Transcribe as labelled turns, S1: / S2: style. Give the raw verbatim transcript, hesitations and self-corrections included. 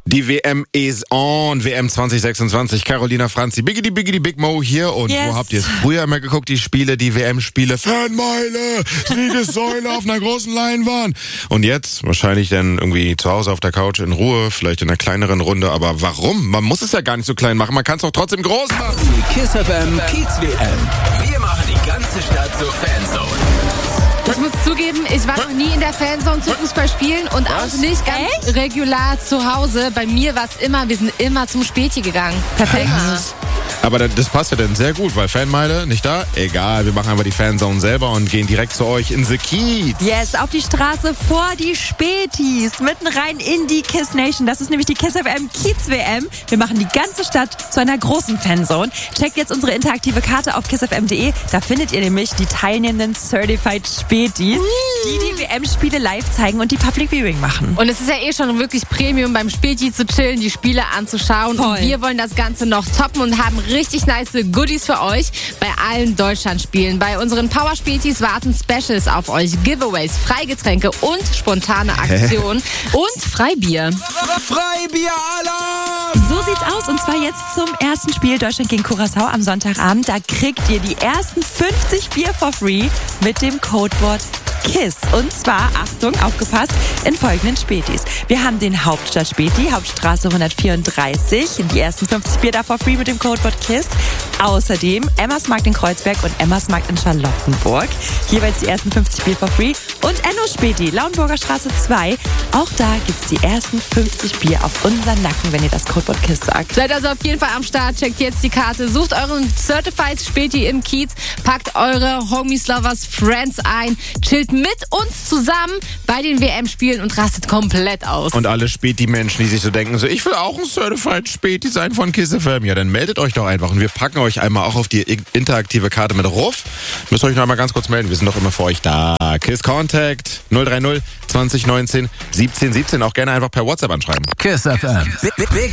S1: Die W M is on, W M zwanzig sechsundzwanzig. Carolina Franzi, Biggity Biggity Big Mo hier. Und
S2: yes.
S1: Wo habt ihr es früher immer geguckt, die Spiele, die W M-Spiele? Fanmeile, Siegessäule auf einer großen Leinwand. Und jetzt wahrscheinlich dann irgendwie zu Hause auf der Couch in Ruhe, vielleicht in einer kleineren Runde. Aber warum? Man muss es ja gar nicht so klein machen, man kann es auch trotzdem groß machen.
S3: Die Kiss F M Kiez W M. Wir machen die ganze Stadt zur Fanzone.
S4: Ich muss zugeben, ich war noch nie in der Fanzone zu Fußballspielen und
S1: Was?
S4: auch nicht ganz
S2: Echt?
S4: regular zu Hause. Bei mir war es immer, wir sind immer zum Späti gegangen.
S2: Perfekt.
S4: Immer.
S1: Aber das passt ja dann sehr gut, weil Fanmeile nicht da? Egal, wir machen einfach die Fanzone selber und gehen direkt zu euch in the Kiez.
S2: Yes, auf die Straße vor die Spätis, mitten rein in die Kiss Nation. Das ist nämlich die Kiss F M Kiez W M. Wir machen die ganze Stadt zu einer großen Fanzone. Checkt jetzt unsere interaktive Karte auf kiss f m punkt d e. Da findet ihr nämlich die teilnehmenden Certified Spätis, die die W M-Spiele live zeigen und die Public Viewing machen.
S4: Und es ist ja eh schon wirklich Premium, beim Späti zu chillen, die Spiele anzuschauen.
S2: Voll.
S4: Und wir wollen das Ganze noch toppen und haben richtig nice Goodies für euch bei allen Deutschlandspielen. Bei unseren Power-Spätis warten Specials auf euch. Giveaways, Freigetränke und spontane Aktionen. Und Freibier.
S3: Freibier-Alarm!
S2: So sieht's aus und zwar jetzt zum ersten Spiel Deutschland gegen Curaçao am Sonntagabend. Da kriegt ihr die ersten fünfzig Bier for free mit dem Codewort KISS. Und zwar, Achtung, aufgepasst, in folgenden Spätis. Wir haben den Hauptstadt-Späti, Hauptstraße hundertvierunddreißig. Die ersten fünfzig Bier da for free mit dem Codewort KISS. Außerdem Emmersmarkt in Kreuzberg und Emmersmarkt in Charlottenburg. Jeweils die ersten fünfzig Bier for free. Und Enno-Späti, Lauenburger Straße zwei. Auch da gibt's die ersten fünfzig Bier auf unseren Nacken, wenn ihr das Codewort KISS sagt.
S4: Seid also auf jeden Fall am Start, checkt jetzt die Karte, sucht euren Certified Späti im Kiez, packt eure Homies, Lovers, Friends ein, chillt mit uns zusammen bei den W M-Spielen und rastet komplett aus.
S1: Und alle Späti-Menschen, die sich so denken, so ich will auch ein Certified Späti sein von Kiss F M. Ja, dann meldet euch doch einfach und wir packen euch einmal auch auf die interaktive Karte mit Ruf. Müsst euch noch einmal ganz kurz melden, wir sind doch immer für euch da. Kiss Contact null drei null zwanzig neunzehn siebzehn siebzehn, auch gerne einfach per WhatsApp anschreiben.
S3: Kiss F M. Big, big